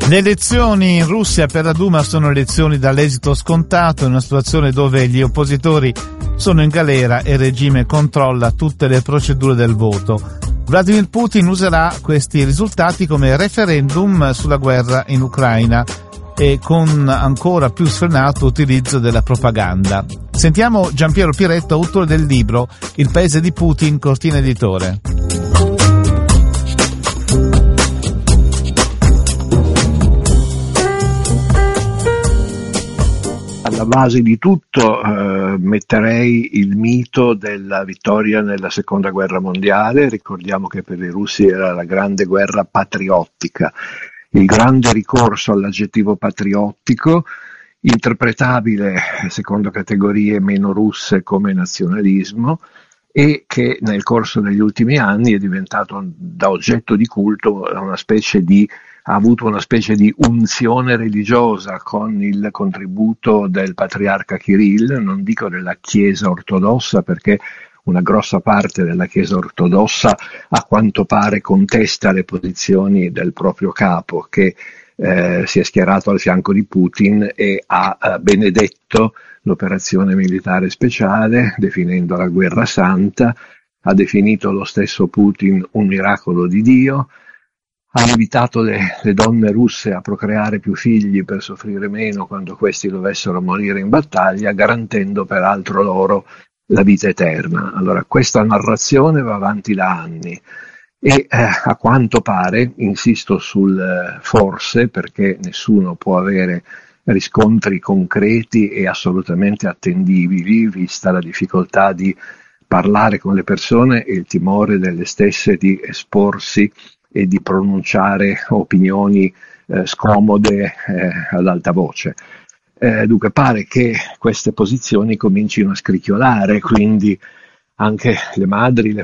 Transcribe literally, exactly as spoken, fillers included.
Le elezioni in Russia per la Duma sono elezioni dall'esito scontato, in una situazione dove gli oppositori sono in galera e il regime controlla tutte le procedure del voto. Vladimir Putin userà questi risultati come referendum sulla guerra in Ucraina e con ancora più sfrenato utilizzo della propaganda. Sentiamo Giampiero Piretto, autore del libro Il paese di Putin, Cortina Editore. Alla base di tutto eh, metterei il mito della vittoria nella seconda guerra mondiale. Ricordiamo che per i russi era la grande guerra patriottica, il grande ricorso all'aggettivo patriottico, interpretabile secondo categorie meno russe come nazionalismo, e che nel corso degli ultimi anni è diventato da oggetto di culto una specie di ha avuto una specie di unzione religiosa con il contributo del patriarca Kirill, non dico della Chiesa ortodossa, perché una grossa parte della Chiesa ortodossa a quanto pare contesta le posizioni del proprio capo, che eh, si è schierato al fianco di Putin e ha eh, benedetto l'operazione militare speciale, definendo la guerra santa, ha definito lo stesso Putin un miracolo di Dio, ha invitato le, le donne russe a procreare più figli per soffrire meno quando questi dovessero morire in battaglia, garantendo peraltro loro la vita eterna. Allora, questa narrazione va avanti da anni e eh, a quanto pare, insisto sul eh, forse, perché nessuno può avere riscontri concreti e assolutamente attendibili, vista la difficoltà di parlare con le persone e il timore delle stesse di esporsi e di pronunciare opinioni eh, scomode eh, ad alta voce. Eh, dunque pare che queste posizioni comincino a scricchiolare, quindi anche le madri, le